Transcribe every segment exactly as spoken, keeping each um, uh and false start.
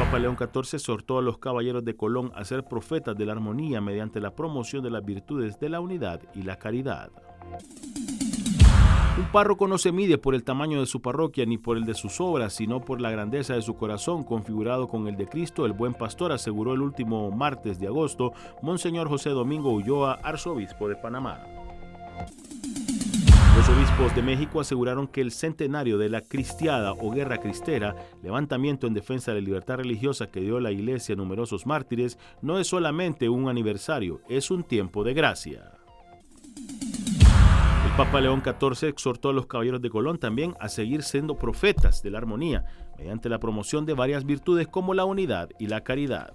Papa León catorce exhortó a los caballeros de Colón a ser profetas de la armonía mediante la promoción de las virtudes de la unidad y la caridad. Un párroco no se mide por el tamaño de su parroquia ni por el de sus obras, sino por la grandeza de su corazón, configurado con el de Cristo, el buen pastor, aseguró el último martes de agosto Monseñor José Domingo Ulloa, arzobispo de Panamá. Los obispos de México aseguraron que el centenario de la Cristiada o Guerra Cristera, levantamiento en defensa de la libertad religiosa que dio la Iglesia a numerosos mártires, no es solamente un aniversario, es un tiempo de gracia. El Papa León catorce exhortó a los caballeros de Colón también a seguir siendo profetas de la armonía, mediante la promoción de varias virtudes como la unidad y la caridad.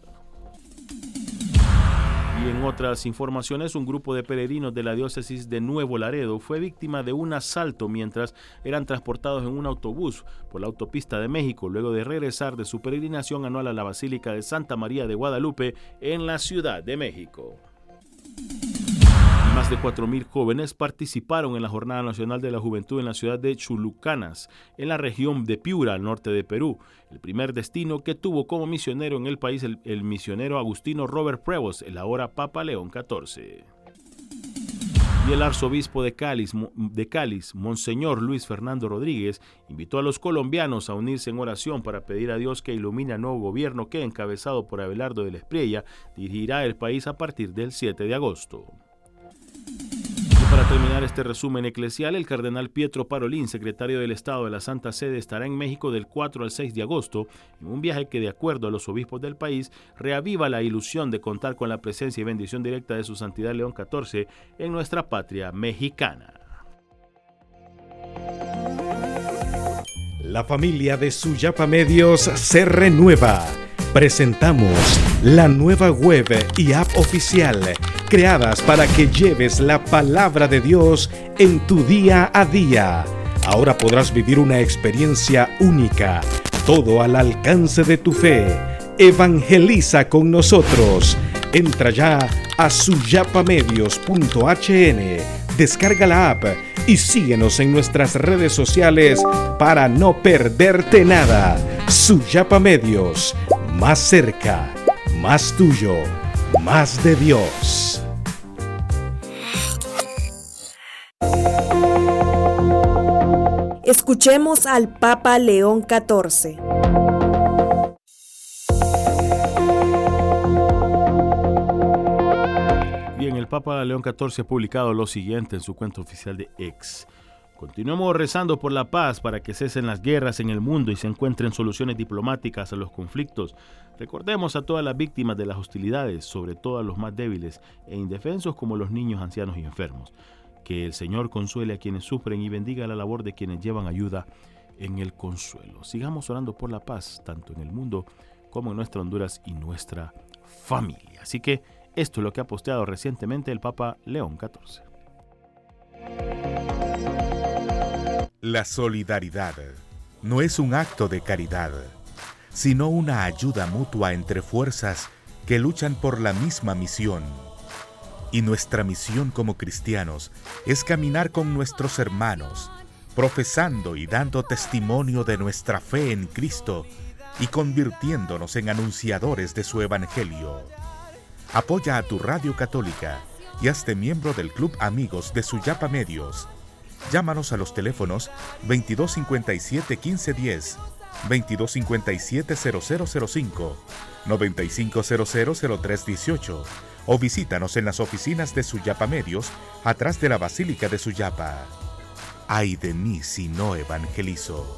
Y en otras informaciones, un grupo de peregrinos de la diócesis de Nuevo Laredo fue víctima de un asalto mientras eran transportados en un autobús por la autopista de México, luego de regresar de su peregrinación anual a la Basílica de Santa María de Guadalupe en la Ciudad de México. Más de cuatro mil jóvenes participaron en la Jornada Nacional de la Juventud en la ciudad de Chulucanas, en la región de Piura, al norte de Perú, el primer destino que tuvo como misionero en el país el, el misionero agustino Robert Prevost, el ahora Papa León catorce. Y el arzobispo de Cáliz, de Cáliz, Monseñor Luis Fernando Rodríguez, invitó a los colombianos a unirse en oración para pedir a Dios que ilumine al nuevo gobierno que, encabezado por Abelardo de la Espriella, dirigirá el país a partir del siete de agosto. Para terminar este resumen eclesial, el cardenal Pietro Parolin, secretario del Estado de la Santa Sede, estará en México del cuatro al seis de agosto, en un viaje que, de acuerdo a los obispos del país, reaviva la ilusión de contar con la presencia y bendición directa de su Santidad León catorce en nuestra patria mexicana. La familia de Suyapa Medios se renueva. Presentamos la nueva web y app oficial, creadas para que lleves la palabra de Dios en tu día a día. Ahora podrás vivir una experiencia única, todo al alcance de tu fe. Evangeliza con nosotros. Entra ya a suyapamedios punto h n, descarga la app y síguenos en nuestras redes sociales para no perderte nada. Suyapa Medios, más cerca, más tuyo, más de Dios. Escuchemos al Papa León catorce. Bien, el Papa León catorce ha publicado lo siguiente en su cuenta oficial de X. Continuemos rezando por la paz para que cesen las guerras en el mundo y se encuentren soluciones diplomáticas a los conflictos. Recordemos a todas las víctimas de las hostilidades, sobre todo a los más débiles e indefensos como los niños, ancianos y enfermos. Que el Señor consuele a quienes sufren y bendiga la labor de quienes llevan ayuda en el consuelo. Sigamos orando por la paz, tanto en el mundo como en nuestra Honduras y nuestra familia. Así que esto es lo que ha posteado recientemente el Papa León catorce. La solidaridad no es un acto de caridad, sino una ayuda mutua entre fuerzas que luchan por la misma misión. Y nuestra misión como cristianos es caminar con nuestros hermanos, profesando y dando testimonio de nuestra fe en Cristo y convirtiéndonos en anunciadores de su evangelio. Apoya a tu radio católica y hazte miembro del Club Amigos de Suyapa Medios. Llámanos a los teléfonos veintidós cincuenta y siete quince diez, veintidós cincuenta y siete cero cero cero cinco, noventa y cinco cero cero cero tres dieciocho o visítanos en las oficinas de Suyapa Medios atrás de la Basílica de Suyapa. Ay de mí si no evangelizo.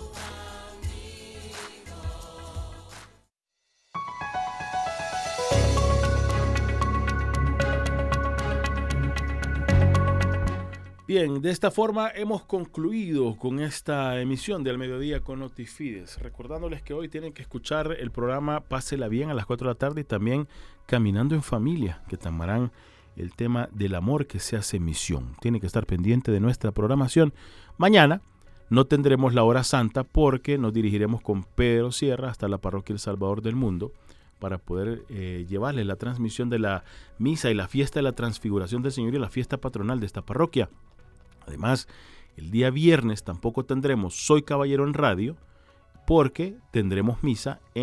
Bien, de esta forma hemos concluido con esta emisión del Mediodía con Notifides, recordándoles que hoy tienen que escuchar el programa Pásela Bien a las cuatro de la tarde y también Caminando en Familia, que tomarán el tema del amor que se hace misión. Tienen que estar pendiente de nuestra programación. Mañana no tendremos la hora santa porque nos dirigiremos con Pedro Sierra hasta la parroquia El Salvador del Mundo para poder eh, llevarles la transmisión de la misa y la fiesta de la Transfiguración del Señor y la fiesta patronal de esta parroquia. Además, el día viernes tampoco tendremos Soy Caballero en Radio porque tendremos misa en